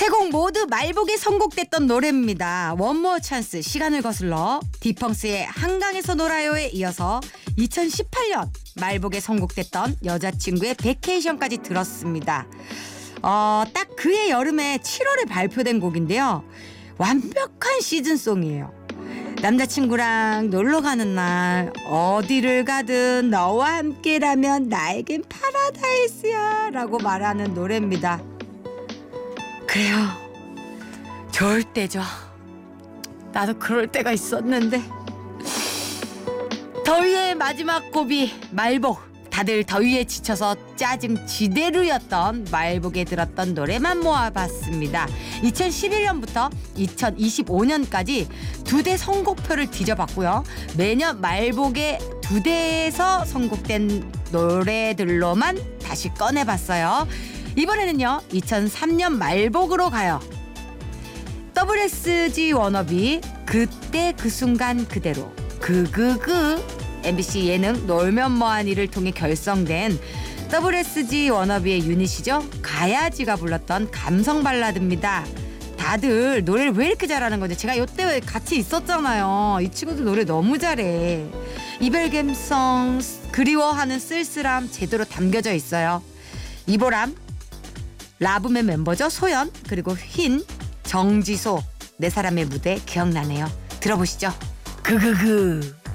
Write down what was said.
세 곡 모두 말복에 선곡됐던 노래입니다. 원모어 찬스, 시간을 거슬러, 디펑스의 한강에서 놀아요에 이어서 2018년 말복에 선곡됐던 여자친구의 베케이션까지 들었습니다. 딱 그해 여름에 7월에 발표된 곡인데요. 완벽한 시즌송이에요. 남자친구랑 놀러 가는 날 어디를 가든 너와 함께라면 나에겐 파라다이스야 라고 말하는 노래입니다. 그래요. 좋을 때죠. 나도 그럴 때가 있었는데. 더위의 마지막 고비 말복. 다들 더위에 지쳐서 짜증 지대로였던 말복에 들었던 노래만 모아봤습니다. 2011년부터 2025년까지 2대 선곡표를 뒤져봤고요. 매년 말복에 2대에서 선곡된 노래들로만 다시 꺼내봤어요. 이번에는요. 2003년 말복으로 가요. WSG 워너비 그때 그 순간 그대로 MBC 예능 놀면 뭐하니를 통해 결성된 WSG 워너비의 유닛이죠. 가야지가 불렀던 감성 발라드입니다. 다들 노래를 왜 이렇게 잘하는 건지 제가 이때 같이 있었잖아요. 이 친구들 노래 너무 잘해. 이별 감성, 그리워하는 쓸쓸함 제대로 담겨져 있어요. 이보람, 라붐의 멤버죠. 소연, 그리고 흰, 정지소, 네 사람의 무대 기억나네요. 들어보시죠. 그그그